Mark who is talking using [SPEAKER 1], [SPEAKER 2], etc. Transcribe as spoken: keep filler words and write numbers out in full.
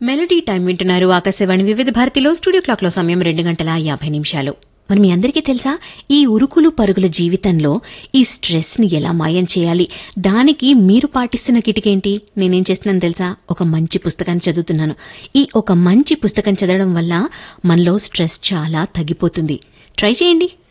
[SPEAKER 1] Melody time వింటున్నారు ఆకాశవాణి వివిధ భారతిలో. స్టూడియో క్లాక్ లో సమయం రెండు గంటల యాభై నిమిషాలు. మరి మీ అందరికీ తెలుసా, ఈ ఉరుకులు పరుగుల జీవితంలో ఈ స్ట్రెస్ ని ఎలా మాయం చేయాలి, దానికి మీరు పాటిస్తున్న కిటికేంటి? నేనేం చేస్తున్నాను తెలుసా? ఒక మంచి పుస్తకాన్ని చదువుతున్నాను. ఈ ఒక మంచి పుస్తకం చదవడం వల్ల మనలో స్ట్రెస్ చాలా తగ్గిపోతుంది. ట్రై చేయండి.